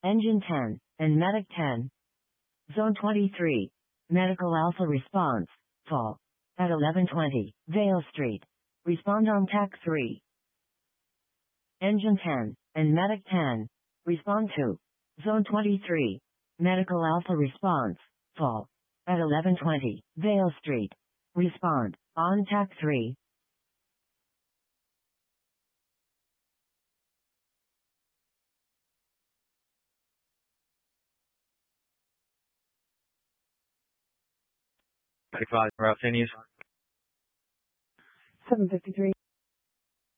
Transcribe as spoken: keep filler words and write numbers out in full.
Engine ten, and Medic ten. Zone twenty-three. Medical Alpha response. Fall. At eleven twenty, Vale Street. Respond on T A C three. Engine ten, and Medic ten. Respond to. Zone twenty-three. Medical Alpha response. Fall. At eleven twenty, Vale Street. Respond. On T A C three. thirty-five, Route News. seven fifty-three.